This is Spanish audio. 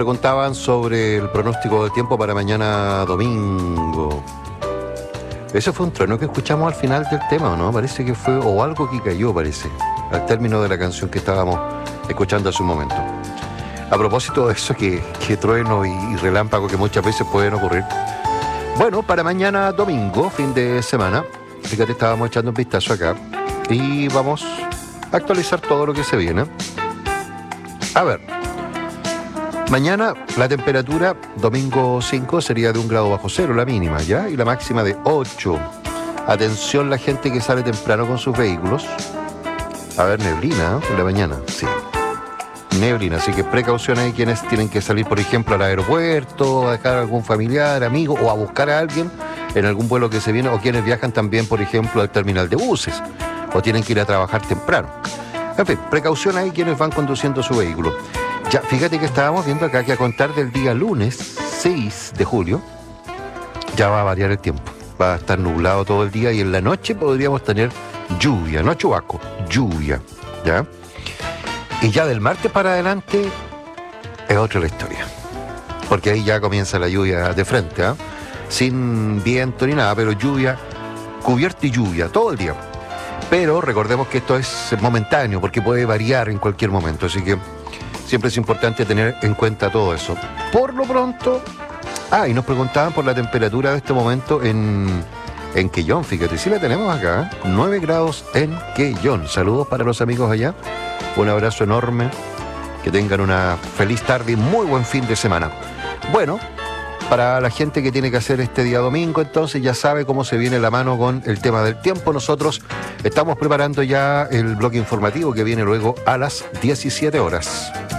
preguntaban sobre el pronóstico del tiempo para mañana domingo. Ese fue un trueno que escuchamos al final del tema, ¿no? Parece que fue, o algo que cayó, parece, al término de la canción que estábamos escuchando hace un momento. A propósito de eso, que trueno y relámpago que muchas veces pueden ocurrir. Bueno, para mañana domingo, fin de semana, fíjate, estábamos echando un vistazo acá y vamos a actualizar todo lo que se viene. A ver, mañana la temperatura, domingo 5, sería de 1 grado bajo cero, la mínima, ¿ya? Y la máxima de 8. Atención la gente que sale temprano con sus vehículos. A ver, neblina, ¿eh? Por la mañana, sí. Neblina, así que precaución ahí quienes tienen que salir, por ejemplo, al aeropuerto, a dejar a algún familiar, amigo, o a buscar a alguien en algún vuelo que se viene, o quienes viajan también, por ejemplo, al terminal de buses, o tienen que ir a trabajar temprano. En fin, precaución ahí quienes van conduciendo su vehículo. Ya, fíjate que estábamos viendo acá que a contar del día lunes 6 de julio, ya va a variar el tiempo. Va a estar nublado todo el día y en la noche podríamos tener lluvia, no chubasco, lluvia, ¿ya? Y ya del martes para adelante es otra la historia. Porque ahí ya comienza la lluvia de frente, ¿eh? Sin viento ni nada, pero lluvia, cubierta y lluvia, todo el día. Pero recordemos que esto es momentáneo, porque puede variar en cualquier momento. Así que siempre es importante tener en cuenta todo eso. Por lo pronto... y nos preguntaban por la temperatura de este momento en Quellón, fíjate, sí la tenemos acá, 9 grados en Quellón. Saludos para los amigos allá. Un abrazo enorme, que tengan una feliz tarde y muy buen fin de semana. Bueno, para la gente que tiene que hacer este día domingo, entonces ya sabe cómo se viene la mano con el tema del tiempo. Nosotros estamos preparando ya el bloque informativo que viene luego a las 17 horas.